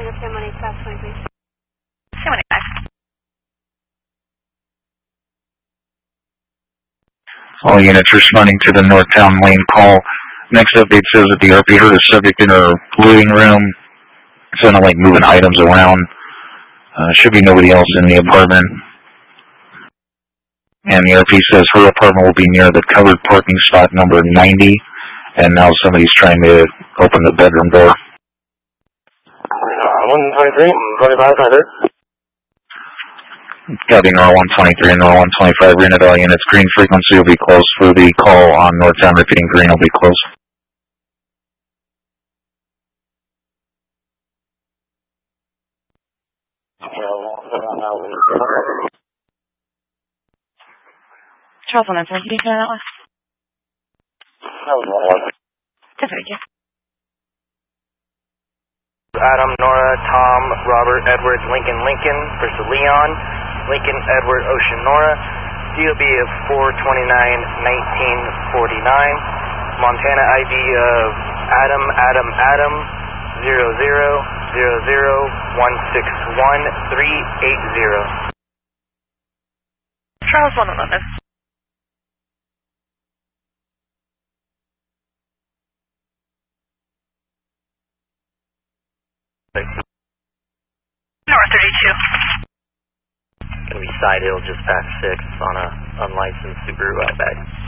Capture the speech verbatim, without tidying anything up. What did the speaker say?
Calling up San Juan eight South twenty, please. San Juan eight five. All units responding to the Northtown Lane call. Next update says that the R P heard a subject in her living room. It sounded like moving items around. Uh, should be nobody else in the apartment. And the R P says her apartment will be near the covered parking spot number ninety. And now somebody's trying to open the bedroom door. one twenty-three, twenty-five, twenty-three. Copy N R one twenty-three and N R one twenty-five. Rented all units. Green frequency will be closed for the call on Northtown. Repeating, green will be closed. Charles one, sorry, can you turn that last? That was one one. That's right, yeah. Adam, Nora, Tom, Robert, Edward, Lincoln, Lincoln, versus Leon, Lincoln, Edward, Ocean, Nora, D O B of four twenty-nine nineteen forty-nine, Montana I D of Adam, Adam, Adam, zero zero zero zero one six one three eight zero. Charles one eleven. North thirty-two. Gonna be side hill just past six on a unlicensed Subaru Outback.